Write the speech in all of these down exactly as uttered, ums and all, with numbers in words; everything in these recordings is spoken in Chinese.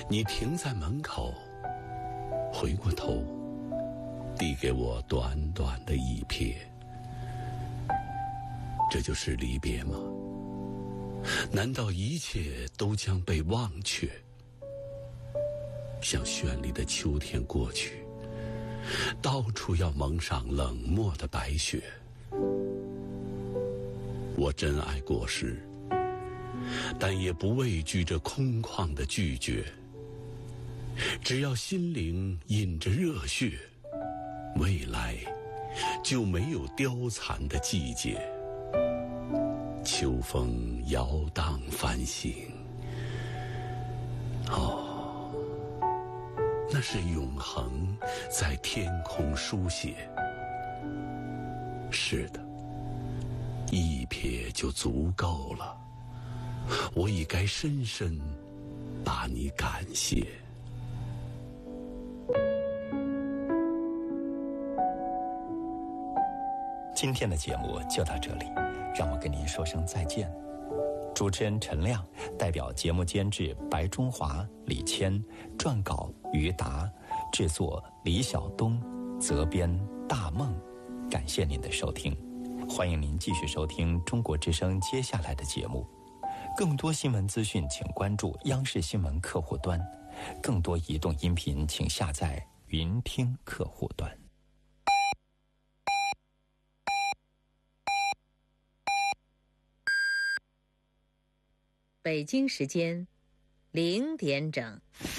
你停在门口，回过头，递给我短短的一瞥。这就是离别吗？难道一切都将被忘却？像绚丽的秋天过去，到处要蒙上冷漠的白雪。我真爱过时，但也不畏惧这空旷的拒绝。只要心灵印着热血，未来就没有凋残的季节。秋风摇荡繁星，哦，那是永恒在天空书写。是的，一瞥就足够了，我已该深深把你感谢。 今天的节目就到这里，让我跟您说声再见。主持人陈亮，代表节目监制白中华、李谦，撰稿于达，制作李晓东，责编大梦。感谢您的收听，欢迎您继续收听中国之声接下来的节目。更多新闻资讯请关注央视新闻客户端，更多移动音频请下载云听客户端。 北京时间零点整。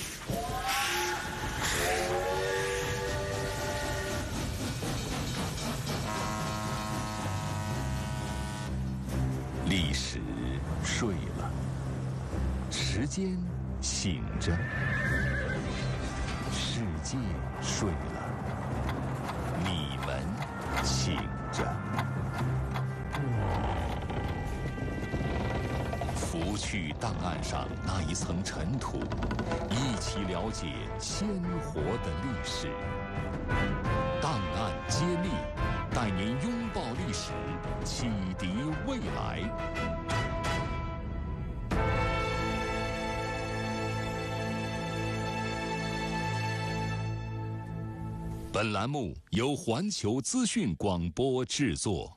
历史睡了，时间醒着，世界睡了，你们醒着。拂去档案上那一层尘土，一起了解鲜活的历史。档案揭秘，带您拥抱历史，启迪未来。本栏目由环球资讯广播制作。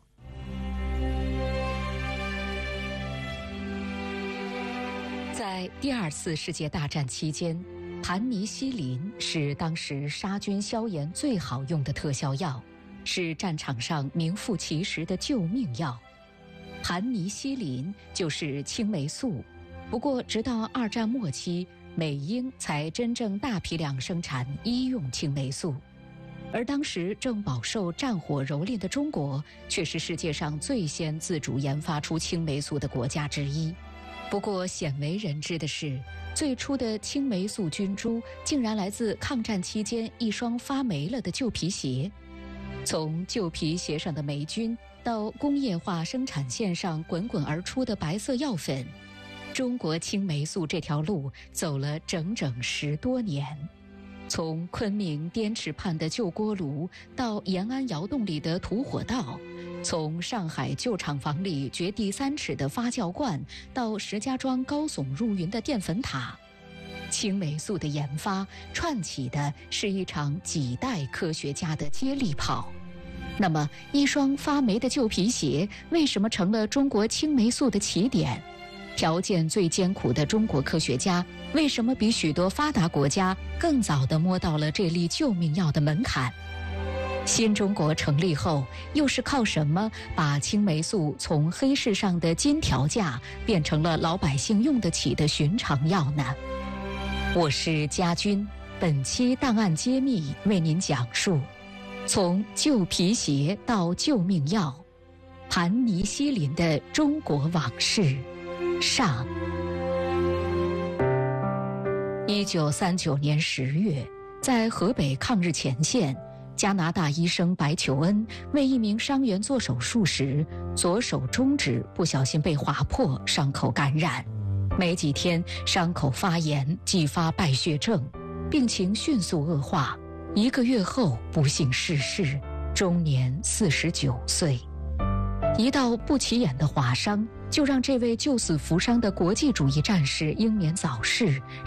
在第二次世界大战期间，盘尼西林是当时杀菌消炎最好用的特效药，是战场上名副其实的救命药。盘尼西林就是青霉素，不过直到二战末期，美英才真正大批量生产医用青霉素。而当时正饱受战火蹂躏的中国，却是世界上最先自主研发出青霉素的国家之一。不过鲜为人知的是，最初的青霉素菌株竟然来自抗战期间一双发霉了的旧皮鞋。从旧皮鞋上的霉菌到工业化生产线上滚滚而出的白色药粉，中国青霉素这条路走了整整十多年。从昆明滇池畔的旧锅炉到延安窑洞里的土火道，从上海旧厂房里掘地三尺的发酵罐到石家庄高耸入云的淀粉塔，青霉素的研发串起的是一场几代科学家的接力跑。那么一双发霉的旧皮鞋为什么成了中国青霉素的起点？条件最艰苦的中国科学家为什么比许多发达国家更早地摸到了这粒救命药的门槛？新中国成立后，又是靠什么把青霉素从黑市上的金条价变成了老百姓用得起的寻常药呢？我是家军，本期档案揭秘为您讲述从旧皮鞋到救命药，盘尼西林的中国往事上。一九三九年十月，在河北抗日前线，加拿大医生白求恩为一名伤员做手术时，左手中指不小心被划破，伤口感染。没几天，伤口发炎，继发败血症，病情迅速恶化。一个月后，不幸逝世，终年四十九岁。一道不起眼的划伤，就让这位救死扶伤的国际主义战士英年早逝，